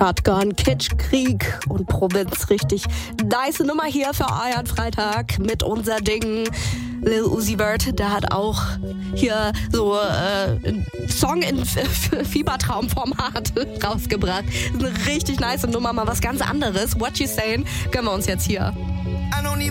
Shotgun, Kitschkrieg und Provinz. Richtig nice Nummer hier für euren Freitag mit unser Ding. Lil Uzi Vert, der hat auch hier so einen Song in Fiebertraumformat rausgebracht. Eine richtig nice Nummer, mal was ganz anderes. What You Saying, gönnen wir uns jetzt hier.